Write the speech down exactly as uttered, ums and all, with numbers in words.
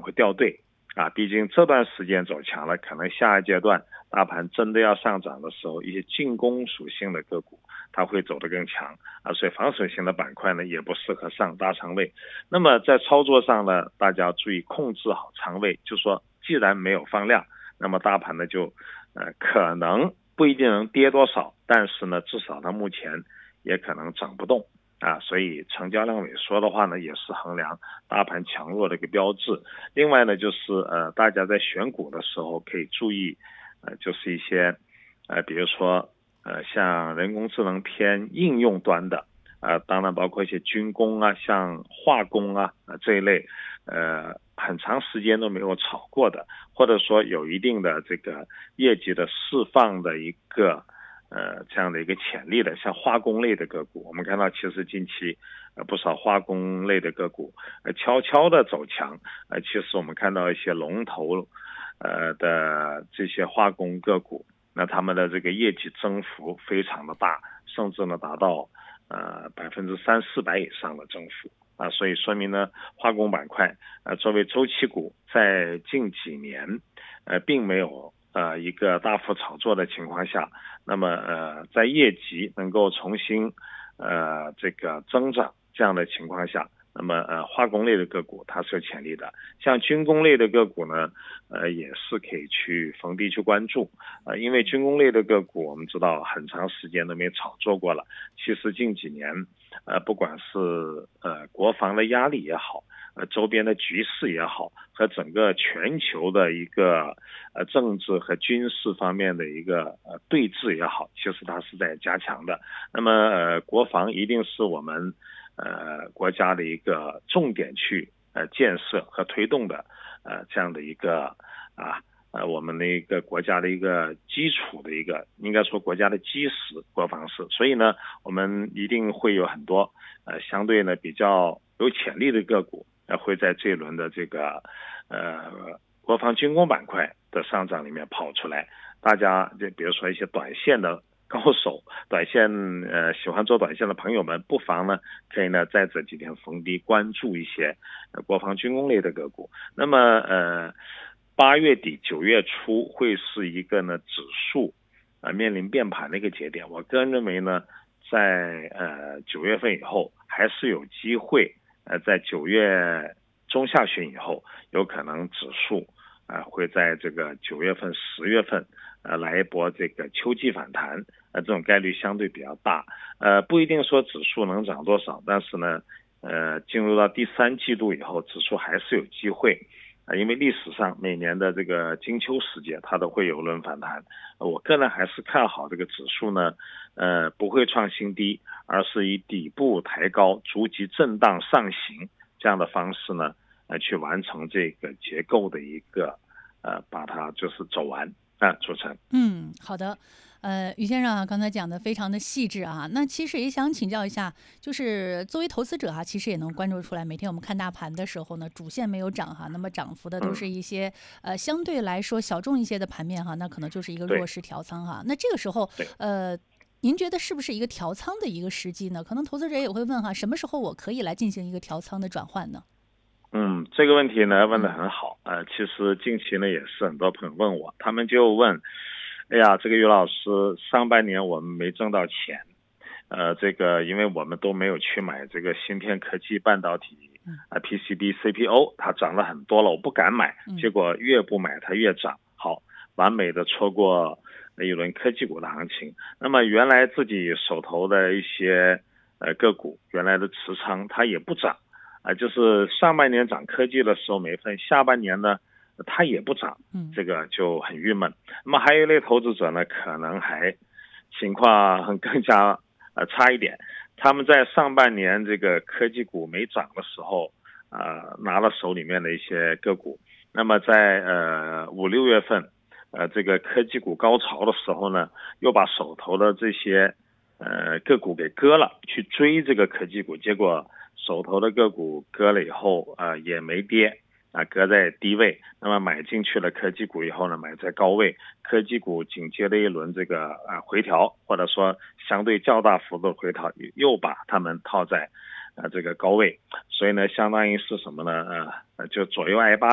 会掉队啊，毕竟这段时间走强了，可能下一阶段大盘真的要上涨的时候，一些进攻属性的个股它会走得更强啊，所以防守型的板块呢也不适合上大仓位。那么在操作上呢，大家要注意控制好仓位，就说既然没有放量，那么大盘呢就呃可能不一定能跌多少，但是呢至少它目前也可能涨不动啊，所以成交量萎缩的话呢，也是衡量大盘强弱的一个标志。另外呢，就是呃，大家在选股的时候可以注意，呃，就是一些呃，比如说呃，像人工智能偏应用端的，呃，当然包括一些军工啊，像化工啊、呃、这一类，呃，很长时间都没有炒过的，或者说有一定的这个业绩的释放的一个。呃，这样的一个潜力的，像化工类的个股，我们看到其实近期呃不少化工类的个股呃悄悄的走强，呃，其实我们看到一些龙头呃的这些化工个股，那他们的这个业绩增幅非常的大，甚至呢达到呃百分之三四百以上的增幅啊，所以说明呢化工板块呃作为周期股，在近几年呃并没有。呃，一个大幅炒作的情况下，那么呃，在业绩能够重新呃这个增长这样的情况下，那么呃化工类的个股它是有潜力的，像军工类的个股呢，呃也是可以去逢低去关注啊、呃，因为军工类的个股我们知道很长时间都没炒作过了，其实近几年呃不管是呃国防的压力也好。呃，周边的局势也好，和整个全球的一个呃政治和军事方面的一个呃对峙也好，其实它是在加强的。那么呃，国防一定是我们呃国家的一个重点去呃建设和推动的呃这样的一个啊。呃，我们的一个国家的一个基础的一个，应该说国家的基石，国防是，所以呢，我们一定会有很多呃相对呢比较有潜力的个股。呃，会在这一轮的这个呃国防军工板块的上涨里面跑出来，大家就比如说一些短线的高手，短线呃喜欢做短线的朋友们，不妨呢可以呢在这几天逢低关注一些呃国防军工类的个股。那么呃八月底九月初会是一个呢指数啊、呃、面临变盘的一个节点，我个人认为呢，在呃九月份以后还是有机会。呃，在九月中下旬以后，有可能指数啊、呃、会在这个九月份、十月份呃来一波这个秋季反弹，呃这种概率相对比较大。呃，不一定说指数能涨多少，但是呢，呃，进入到第三季度以后，指数还是有机会。啊，因为历史上每年的这个金秋时节，它都会有轮反弹。我个人还是看好这个指数呢，呃，不会创新低，而是以底部抬高、逐级震荡上行这样的方式呢，呃，去完成这个结构的一个，呃，把它就是走完啊，主持人。 嗯，好的。呃，于先生啊，刚才讲的非常的细致啊。那其实也想请教一下，就是作为投资者啊，其实也能关注出来，每天我们看大盘的时候呢，主线没有涨哈，那么涨幅的都是嗯， 一些呃相对来说小众一些的盘面哈，那可能就是一个弱对势调仓哈。那这个时候， 对。 呃，您觉得是不是一个调仓的一个时机呢？可能投资者也会问哈，什么时候我可以来进行一个调仓的转换呢？ 嗯，这个问题呢问得嗯很好，呃，其实近期呢也是很多朋友问我，他们就问，哎呀，这个于老师，上半年我们没挣到钱，呃，这个因为我们都没有去买这个芯片科技半导体嗯啊、P C B、C P O，它涨了很多了，我不敢买， 嗯结果越不买它越涨，好，完美的错过一轮科技股的行情。那么原来自己手头的一些呃个股，原来的持仓它也不涨。啊、呃，就是上半年涨科技的时候没分，下半年呢它也不涨， 嗯这个就很郁闷。那么还有一类投资者呢，可能还情况更加呃差一点，他们在上半年这个科技股没涨的时候，呃拿了手里面的一些个股，那么在呃五六月份，呃这个科技股高潮的时候呢，又把手头的这些呃个股给割了，去追这个科技股，结果手头的个股割了以后，呃也没跌。啊，割在低位，那么买进去了科技股以后呢，买在高位，科技股紧接着一轮这个啊回调，或者说相对较大幅度的回调，又把它们套在啊这个高位，所以呢，相当于是什么呢？呃，就左右挨巴。